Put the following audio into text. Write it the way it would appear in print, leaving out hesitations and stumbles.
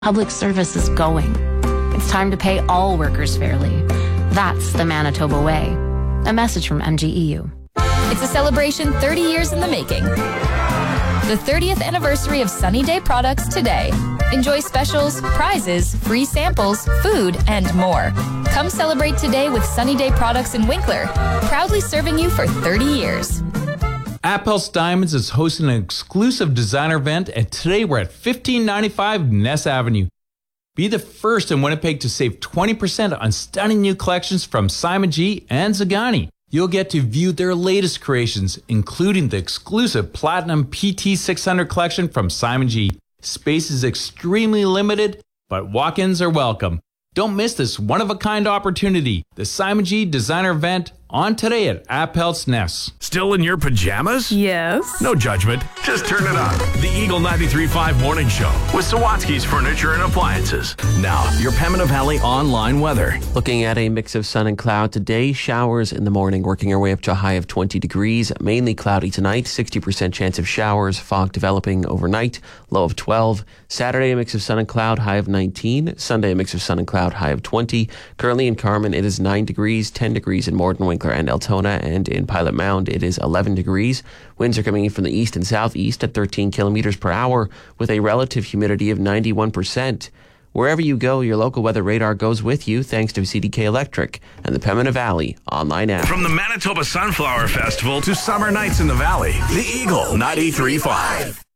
Public service is going. It's time to pay all workers fairly. That's the Manitoba way. A message from MGEU. It's a celebration 30 years in the making. The 30th anniversary of Sunny Day products today. Enjoy specials, prizes, free samples, food, and more. Come celebrate today with Sunny Day products in Winkler, proudly serving you for 30 years. Appel's Diamonds is hosting an exclusive designer event, and today we're at 1595 Ness Avenue. Be the first in Winnipeg to save 20% on stunning new collections from Simon G and Zagani. You'll get to view their latest creations, including the exclusive Platinum PT600 collection from Simon G. Space is extremely limited, but walk-ins are welcome. Don't miss this one-of-a-kind opportunity. The Simon G Designer Event on today at Appel's Ness. Still in your pajamas? Yes. No judgment. Just turn it on. The Eagle 93.5 Morning Show with Sawatsky's Furniture and Appliances. Now, your Pembina Valley online weather. Looking at a mix of sun and cloud today. Showers in the morning, working our way up to a high of 20 degrees. Mainly cloudy tonight. 60% chance of showers. Fog developing overnight. Low of 12. Saturday, a mix of sun and cloud. High of 19. Sunday, a mix of sun and cloud. High of 20. Currently in Carman, it is 9 degrees. 10 degrees in Morden, Winkler and Altona, and in Pilot Mound it is 11 degrees. Winds are coming in from the east and southeast at 13 kilometers per hour with a relative humidity of 91%. Wherever you go, your local weather radar goes with you thanks to CDK Electric and the Pembina Valley online app. From the Manitoba Sunflower Festival to summer nights in the valley, the Eagle 93.5.